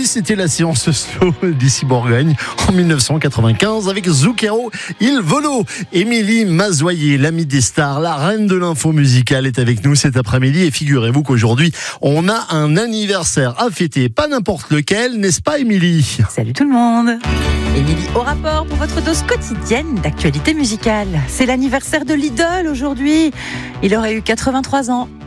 c'était la séance slow d'ici Bourgogne en 1995 avec Zucchero Il Volo. Émilie Mazoyer, l'amie des stars, la reine de l'info musicale, est avec nous cet après-midi et figurez-vous qu'aujourd'hui on a un anniversaire à fêter, pas n'importe lequel, n'est-ce pas Émilie ? Salut tout le monde. Émilie au rapport pour votre dose quotidienne d'actualité musicale. C'est l'anniversaire de l'idole aujourd'hui. Il aurait eu 83 ans.